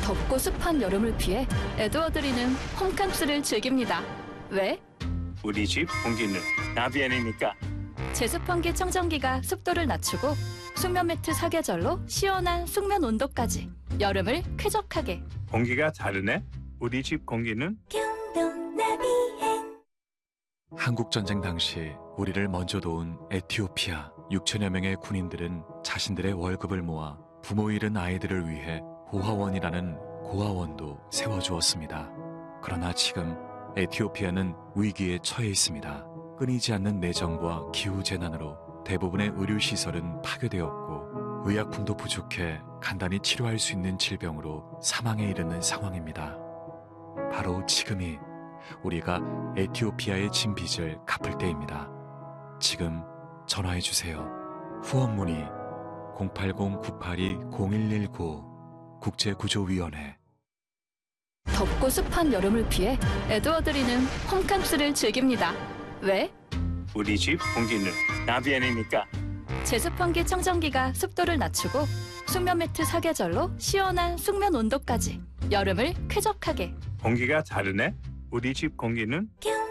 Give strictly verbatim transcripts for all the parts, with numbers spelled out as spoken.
덥고 습한 여름을 피해 에드워드리는 홈캠프를 즐깁니다. 왜? 우리 집 공기는 나비엔이니까. 제습환기 청정기가 습도를 낮추고 숙면 매트 사계절로 시원한 숙면 온도까지 여름을 쾌적하게. 공기가 다르네. 우리 집 공기는 한국전쟁 당시 우리를 먼저 도운 에티오피아 육천여 명의 군인들은 자신들의 월급을 모아 부모 잃은 아이들을 위해 고아원이라는 고아원도 세워주었습니다. 그러나 지금 에티오피아는 위기에 처해 있습니다. 끊이지 않는 내정과 기후재난으로 대부분의 의료시설은 파괴되었고 의약품도 부족해 간단히 치료할 수 있는 질병으로 사망에 이르는 상황입니다. 바로 지금이 우리가 에티오피아의 진 빚을 갚을 때입니다. 지금 전화해주세요. 후원 문의 공팔공 구팔이 공일일구 국제구조위원회. 덥고 습한 여름을 피해 에드워드리는 홈캠프를 즐깁니다. 왜? 우리 집 공기는 나비엔이니까. 제습환기 청정기가 습도를 낮추고 숙면 매트 사계절로 시원한 숙면 온도까지 여름을 쾌적하게. 공기가 다르네. 우리 집 공기는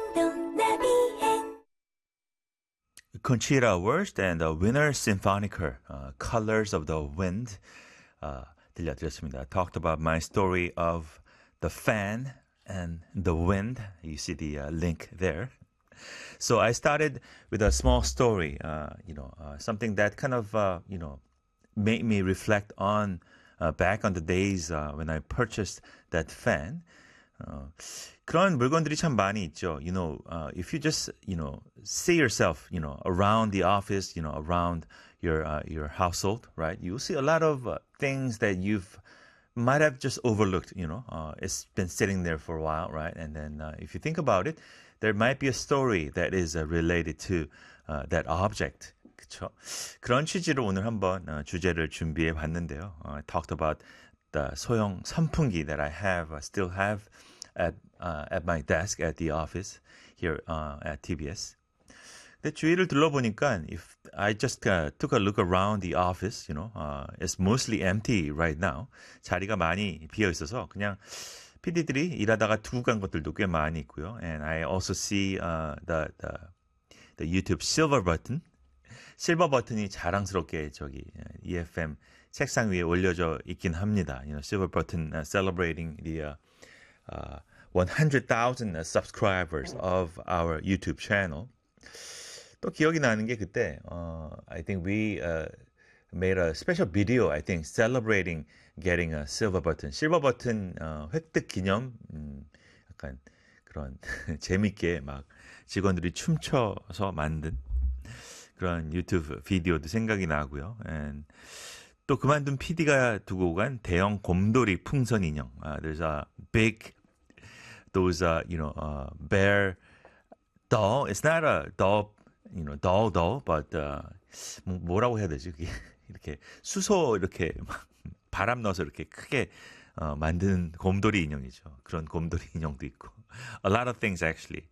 Conchita Wurst and the Winter Symphoniker, uh, Colors of the Wind, uh, 들려드렸습니다. Talked about my story of the fan and the wind. You see the uh, link there. So I started with a small story, uh, you know, uh, something that kind of, uh, you know, made me reflect on uh, back on the days uh, when I purchased that fan. Uh, 그런 물건들이 참 많이 있죠. You know, uh, if you just, you know, see yourself, you know, around the office, you know, around your uh, your household, right? You'll see a lot of uh, things that you've might have just overlooked, you know. Uh, it's been sitting there for a while, right? And then uh, if you think about it, there might be a story that is uh, related to uh, that object. 그렇죠? 그런 취지로 오늘 한번 uh, 주제를 준비해 봤는데요. Uh, I talked about the 소형 선풍기 that I have, uh, still have at uh, at my desk at the office here uh, at 티비에스. 근데 주위를 둘러보니까 if I just uh, took a look around the office, you know, uh, it's mostly empty right now. 자리가 많이 비어 있어서 그냥 피디들이 일하다가 두고 간 것들도 꽤 많이 있고요. And I also see uh, the, the the YouTube silver button. 실버 버튼이 자랑스럽게 저기 이에프엠 책상 위에 올려져 있긴 합니다. You know, silver button uh, celebrating the uh, uh, one hundred thousand subscribers of our YouTube channel. 또 기억이 나는 게 그때 uh, I think we uh, made a special video, I think, celebrating getting a silver button. 실버 버튼 uh, 획득 기념 음, 약간 그런 재밌게 막 직원들이 춤춰서 만든 그런 유튜브 비디오도 생각이 나고요. And 또 그만둔 피디가 두고 간 대형 곰돌이 풍선 인형. Uh, there's a big, those, uh, you know, uh, bear doll. It's not a doll, you know, doll doll, but uh, 뭐라고 해야 되지? 그게 이렇게 수소 이렇게 바람 넣어서 이렇게 크게 어, 만드는 곰돌이 인형이죠. 그런 곰돌이 인형도 있고. A lot of things actually.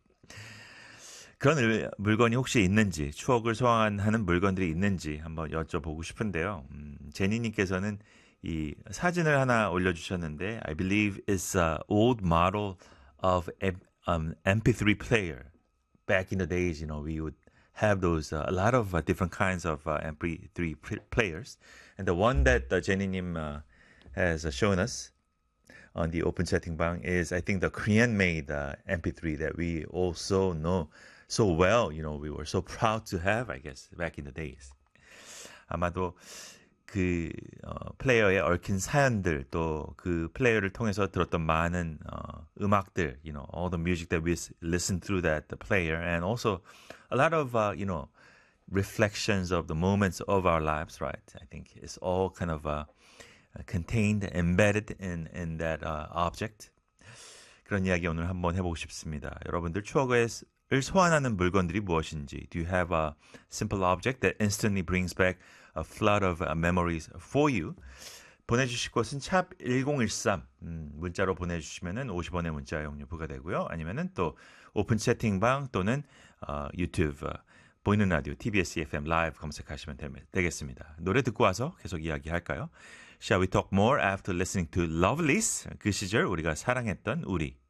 그런 물건이 혹시 있는지, 추억을 소환하는 물건들이 있는지 한번 여쭤보고 싶은데요. 음, 제니님께서는 이 사진을 하나 올려주셨는데, I believe it's an old model of a um, 엠피쓰리 player. Back in the days, you know, we would have those, uh, a lot of uh, different kinds of uh, 엠피쓰리 players. And the one that uh, 제니님 uh, has uh, shown us on the open 채팅방 is, I think, the Korean-made uh, 엠피쓰리 that we also know so well, you know, we were so proud to have, I guess, back in the days. 아마도 그 어, 플레이어의 얽힌 사연들, 또 그 플레이어를 통해서 들었던 많은 어, 음악들, you know, all the music that we listened through that the player, and also a lot of, uh, you know, reflections of the moments of our lives, right? I think it's all kind of uh, contained, embedded in in that uh, object. 그런 이야기 오늘 한번 해보고 싶습니다. 여러분들 추억의 을 소환하는 물건들이 무엇인지. Do you have a simple object that instantly brings back a flood of memories for you? 보내주실 곳은 샵 일공일삼 음, 문자로 보내주시면 오십 원의 문자 이용료 부과되고요. 아니면 또 오픈 채팅방 또는 어, 유튜브 어, 보이는 라디오 티비에스 이에프엠 라이브 검색하시면 되, 되겠습니다. 노래 듣고 와서 계속 이야기할까요? Shall we talk more after listening to Lovelies? 그 시절 우리가 사랑했던 우리.